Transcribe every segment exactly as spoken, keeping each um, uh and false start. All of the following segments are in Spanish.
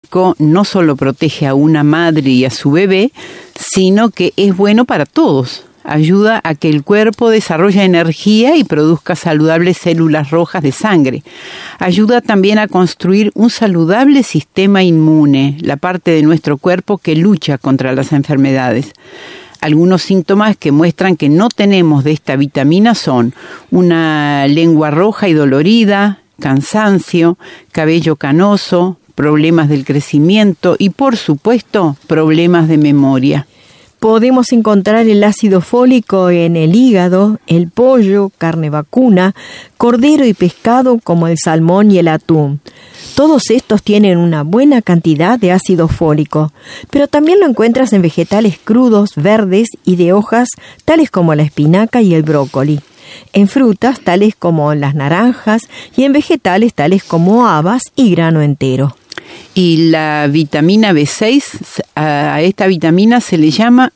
fólico no solo protege a una madre y a su bebé, sino que es bueno para todos. Ayuda a que el cuerpo desarrolle energía y produzca saludables células rojas de sangre. Ayuda también a construir un saludable sistema inmune, la parte de nuestro cuerpo que lucha contra las enfermedades. Algunos síntomas que muestran que no tenemos de esta vitamina son una lengua roja y dolorida, cansancio, cabello canoso, problemas del crecimiento y, por supuesto, problemas de memoria. Podemos encontrar el ácido fólico en el hígado, el pollo, carne vacuna, cordero y pescado como el salmón y el atún. Todos estos tienen una buena cantidad de ácido fólico, pero también lo encuentras en vegetales crudos, verdes y de hojas, tales como la espinaca y el brócoli, en frutas tales como las naranjas y en vegetales tales como habas y grano entero. Y la vitamina B seis, a esta vitamina se le llama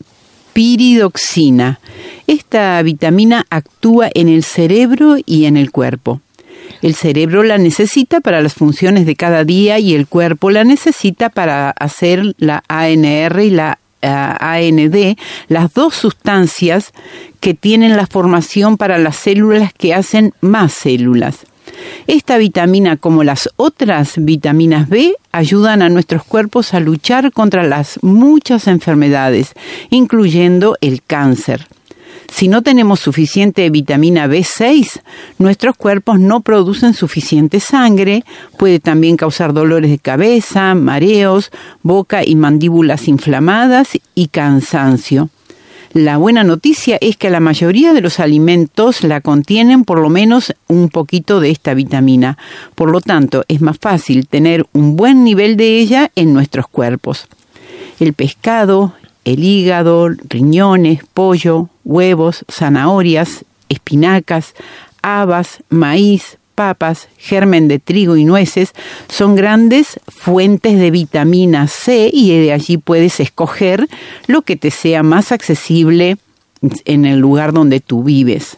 piridoxina. Esta vitamina actúa en el cerebro y en el cuerpo. El cerebro la necesita para las funciones de cada día y el cuerpo la necesita para hacer la A N R y la A N D, las dos sustancias que tienen la formación para las células que hacen más células. Esta vitamina, como las otras vitaminas B, ayudan a nuestros cuerpos a luchar contra las muchas enfermedades, incluyendo el cáncer. Si no tenemos suficiente vitamina B seis, nuestros cuerpos no producen suficiente sangre, puede también causar dolores de cabeza, mareos, boca y mandíbulas inflamadas y cansancio. La buena noticia es que la mayoría de los alimentos la contienen por lo menos un poquito de esta vitamina. Por lo tanto, es más fácil tener un buen nivel de ella en nuestros cuerpos. El pescado, el hígado, riñones, pollo, huevos, zanahorias, espinacas, habas, maíz, papas, germen de trigo y nueces son grandes fuentes de vitamina C y de allí puedes escoger lo que te sea más accesible en el lugar donde tú vives.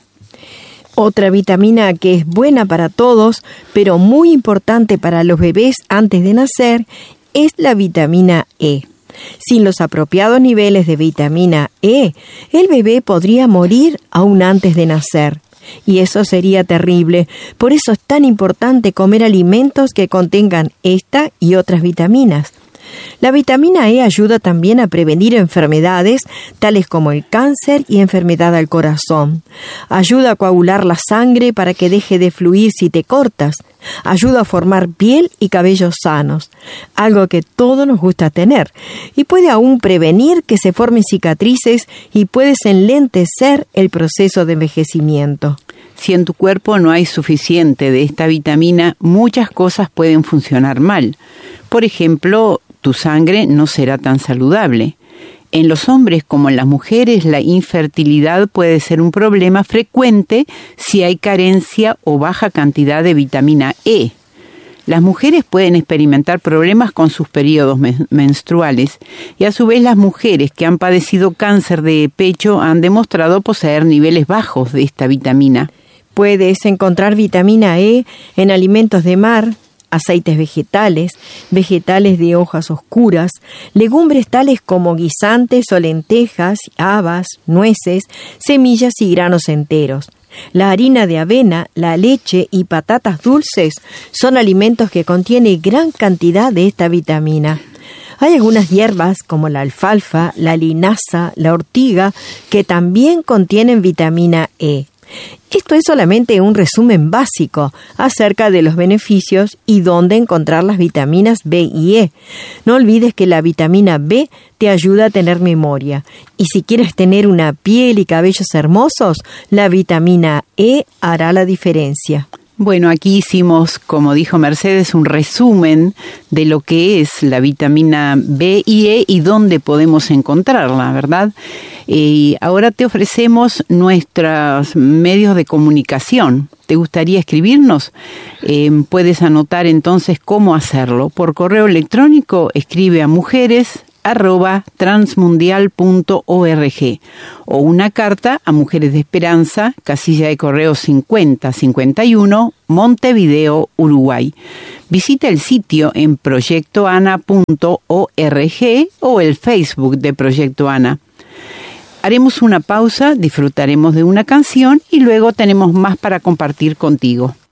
Otra vitamina que es buena para todos, pero muy importante para los bebés antes de nacer, es la vitamina E. Sin los apropiados niveles de vitamina E, el bebé podría morir aún antes de nacer. Y eso sería terrible. Por eso es tan importante comer alimentos que contengan esta y otras vitaminas. La vitamina E ayuda también a prevenir enfermedades tales como el cáncer y enfermedad al corazón. Ayuda a coagular la sangre para que deje de fluir si te cortas. Ayuda a formar piel y cabellos sanos, algo que todos nos gusta tener. Y puede aún prevenir que se formen cicatrices y puedes enlentecer el proceso de envejecimiento. Si en tu cuerpo no hay suficiente de esta vitamina, muchas cosas pueden funcionar mal. Por ejemplo, tu sangre no será tan saludable. En los hombres como en las mujeres, la infertilidad puede ser un problema frecuente si hay carencia o baja cantidad de vitamina E. Las mujeres pueden experimentar problemas con sus periodos men- menstruales y a su vez las mujeres que han padecido cáncer de pecho han demostrado poseer niveles bajos de esta vitamina. Puedes encontrar vitamina E en alimentos de mar, aceites vegetales, vegetales de hojas oscuras, legumbres tales como guisantes o lentejas, habas, nueces, semillas y granos enteros. La harina de avena, la leche y patatas dulces son alimentos que contienen gran cantidad de esta vitamina. Hay algunas hierbas como la alfalfa, la linaza, la ortiga, que también contienen vitamina E. Esto es solamente un resumen básico acerca de los beneficios y dónde encontrar las vitaminas B y E. No olvides que la vitamina B te ayuda a tener memoria. Y si quieres tener una piel y cabellos hermosos, la vitamina E hará la diferencia. Bueno, aquí hicimos, como dijo Mercedes, un resumen de lo que es la vitamina B y E y dónde podemos encontrarla, ¿verdad? Y ahora te ofrecemos nuestros medios de comunicación. ¿Te gustaría escribirnos? Eh, puedes anotar entonces cómo hacerlo. Por correo electrónico escribe a mujeres arroba transmundial punto org o una carta a Mujeres de Esperanza, casilla de correo cincuenta cincuenta y uno, Montevideo, Uruguay. Visita el sitio en proyecto ana punto org o el Facebook de Proyecto Ana. Haremos una pausa, disfrutaremos de una canción y luego tenemos más para compartir contigo.